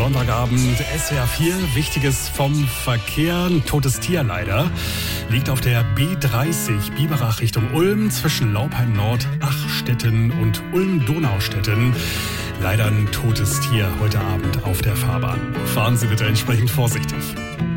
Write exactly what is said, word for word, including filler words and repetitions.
Sonntagabend, S W R vier, Wichtiges vom Verkehr, ein totes Tier leider, liegt auf der B dreißig Biberach Richtung Ulm zwischen Laupheim Nord, Achstetten und Ulm-Donaustetten. Leider ein totes Tier heute Abend auf der Fahrbahn. Fahren Sie bitte entsprechend vorsichtig.